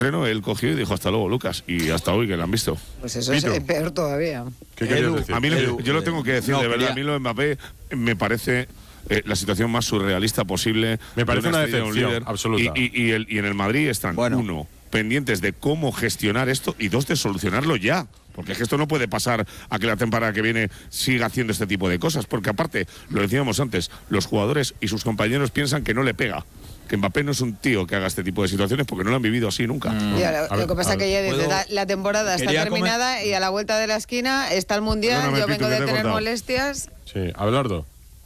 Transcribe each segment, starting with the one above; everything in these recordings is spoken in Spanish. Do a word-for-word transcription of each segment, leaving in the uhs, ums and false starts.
él cogió y dijo hasta luego, Lucas, y hasta hoy que lo han visto. Pues eso Pito. Es peor todavía. ¿Qué querías decir? A mí, Edu, yo lo tengo que decir, no, de verdad, quería... a mí lo de Mbappé me parece eh, la situación más surrealista posible. Me parece una decepción líder, absoluta. Y, y, y, el, y en el Madrid están, bueno. uno, pendientes de cómo gestionar esto, y dos, de solucionarlo ya. Porque es que esto no puede pasar a que la temporada que viene siga haciendo este tipo de cosas. Porque aparte, lo decíamos antes, los jugadores y sus compañeros piensan que no le pega. Que Mbappé no es un tío que haga este tipo de situaciones porque no lo han vivido así nunca. Mm. Ya, lo, lo que pasa es que ya dice, la, la temporada está terminada comer... y a la vuelta de la esquina está el Mundial, no, no, yo vengo de tener cortado. molestias. Sí, Abelardo.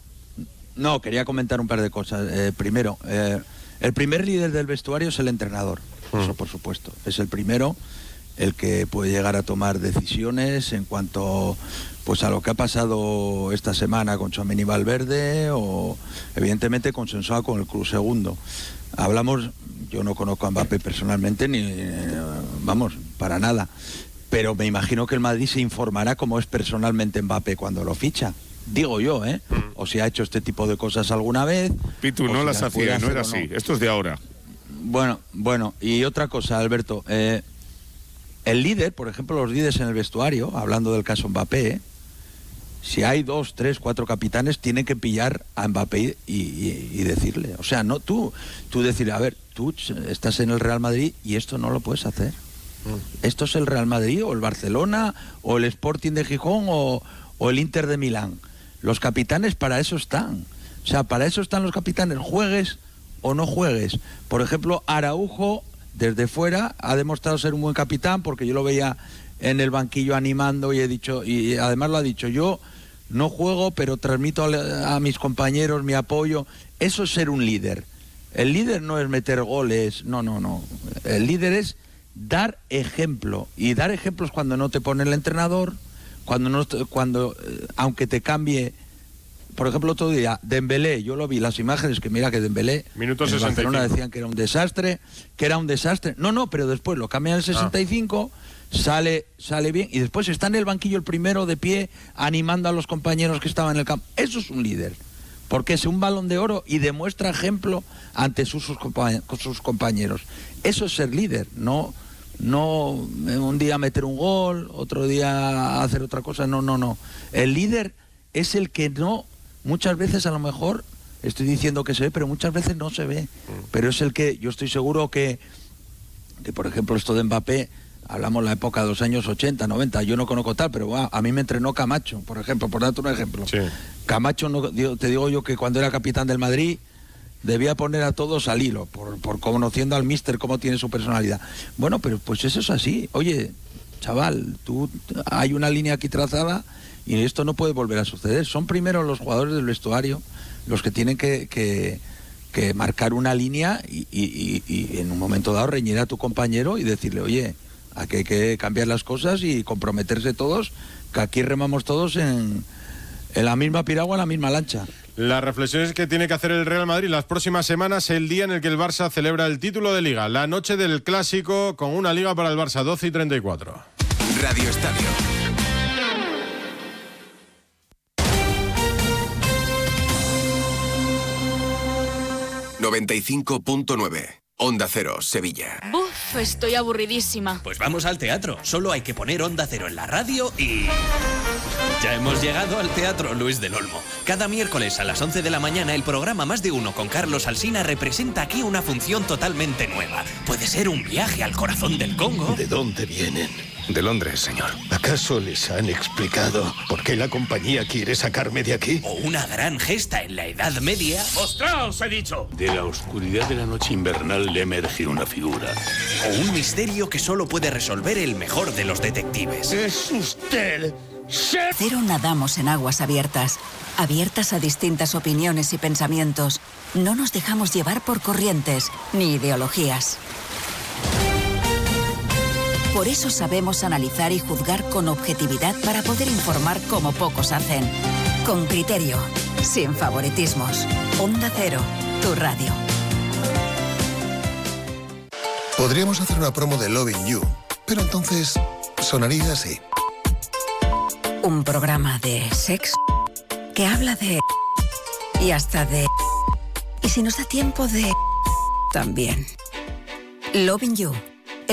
No, quería comentar un par de cosas. Eh, primero, eh, el primer líder del vestuario es el entrenador. Mm. Eso por supuesto. Es el primero, el que puede llegar a tomar decisiones en cuanto pues a lo que ha pasado esta semana con Tchouaméni y Valverde, o evidentemente consensuado con el club segundo. Hablamos, yo no conozco a Mbappé personalmente, ni vamos, para nada, pero me imagino que el Madrid se informará cómo es personalmente Mbappé cuando lo ficha. Digo yo, ¿eh? Mm. O si ha hecho este tipo de cosas alguna vez. Pitu, no si las hacía, no era así. No. Esto es de ahora. Bueno, bueno, y otra cosa, Alberto. Eh, el líder, por ejemplo, los líderes en el vestuario, hablando del caso Mbappé, ¿eh? Si hay dos, tres, cuatro capitanes, tienen que pillar a Mbappé y, y, y decirle. O sea, no tú, tú decirle, a ver, tú estás en el Real Madrid y esto no lo puedes hacer. Mm. Esto es el Real Madrid o el Barcelona o el Sporting de Gijón o, o el Inter de Milán. Los capitanes para eso están. O sea, para eso están los capitanes, juegues o no juegues. Por ejemplo, Araujo, desde fuera, ha demostrado ser un buen capitán, porque yo lo veía en el banquillo animando y he dicho, y además lo ha dicho, yo no juego, pero transmito a, a mis compañeros mi apoyo. Eso es ser un líder. El líder no es meter goles, no, no, no. El líder es dar ejemplo, y dar ejemplos cuando no te pone el entrenador, cuando no, cuando aunque te cambie. Por ejemplo, otro día, Dembélé, yo lo vi, las imágenes, que mira que Dembélé, Minuto en Barcelona decían que era un desastre, que era un desastre. No, no, pero después lo cambian al sesenta y cinco, ah. sale, sale bien, y después está en el banquillo el primero de pie, animando a los compañeros que estaban en el campo. Eso es un líder, porque es un Balón de Oro y demuestra ejemplo ante sus, sus, compañeros, sus compañeros. Eso es ser líder, no, no un día meter un gol, otro día hacer otra cosa, no, no, no. El líder es el que no... Muchas veces a lo mejor, estoy diciendo que se ve, pero muchas veces no se ve. Pero es el que, yo estoy seguro que, que por ejemplo, esto de Mbappé, hablamos la época de los años ochenta, noventa, yo no conozco tal, pero wow, a mí me entrenó Camacho, por ejemplo, por darte un ejemplo. Sí. Camacho, no, te digo yo que cuando era capitán del Madrid, debía poner a todos al hilo, por, por conociendo al míster, cómo tiene su personalidad. Bueno, pero pues eso es así. Oye, chaval, tú hay una línea aquí trazada, y esto no puede volver a suceder. Son primero los jugadores del vestuario los que tienen que, que, que marcar una línea y, y, y en un momento dado reñir a tu compañero y decirle, oye, aquí hay que cambiar las cosas y comprometerse todos, que aquí remamos todos en, en la misma piragua, en la misma lancha. Las reflexiones que tiene que hacer el Real Madrid las próximas semanas, el día en el que el Barça celebra el título de Liga, la noche del Clásico, con una Liga para el Barça, doce y treinta y cuatro. Radio Estadio. noventa y cinco punto nueve. Onda Cero, Sevilla. Buf, estoy aburridísima. Pues vamos al teatro. Solo hay que poner Onda Cero en la radio y... Ya hemos llegado al Teatro Luis del Olmo. Cada miércoles a las once de la mañana, el programa Más de Uno con Carlos Alsina representa aquí una función totalmente nueva. Puede ser un viaje al corazón del Congo. ¿De dónde vienen? De Londres, señor. ¿Acaso les han explicado por qué la compañía quiere sacarme de aquí? O una gran gesta en la Edad Media. ¡Mostraos, he dicho! De la oscuridad de la noche invernal le emerge una figura. O un misterio que solo puede resolver el mejor de los detectives. ¡Es usted! ¡Chef! Cero nadamos en aguas abiertas. Abiertas a distintas opiniones y pensamientos. No nos dejamos llevar por corrientes ni ideologías. Por eso sabemos analizar y juzgar con objetividad para poder informar como pocos hacen. Con criterio, sin favoritismos. Onda Cero, tu radio. Podríamos hacer una promo de Loving You, pero entonces sonaría así. Un programa de sexo que habla de... y hasta de... y si nos da tiempo de... también. Loving You.